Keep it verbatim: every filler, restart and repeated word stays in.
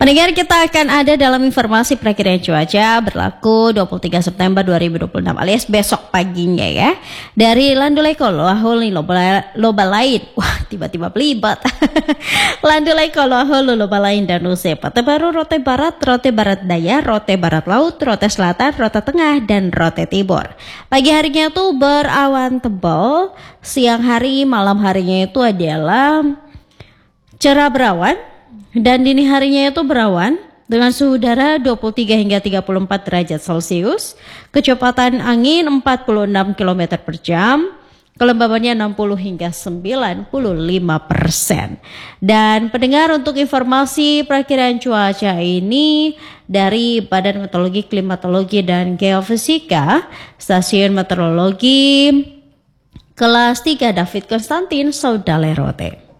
Pendengar, kita akan ada dalam informasi perakiraan cuaca berlaku dua puluh tiga September dua ribu dua puluh enam alias besok paginya ya. Dari Landuleko Loahul Loba, Loba Lain. Wah, tiba-tiba belibet. Landuleko Loahul Loba Lain dan Use Pate Baru, Rote Barat, Rote Barat Daya, Rote Barat Laut, Rote Selatan, Rote Tengah, dan Rote Timur. Pagi harinya tuh berawan tebal, siang hari malam harinya itu adalah cerah berawan, dan dini harinya itu berawan dengan suhu udara dua puluh tiga hingga tiga puluh empat derajat Celcius, kecepatan angin empat puluh enam kilometer per jam, kelembabannya enam puluh hingga sembilan puluh lima persen. Dan pendengar, untuk informasi perakiraan cuaca ini dari Badan Meteorologi, Klimatologi, dan Geofisika, Stasiun Meteorologi Kelas tiga David Konstantin Saudalerote.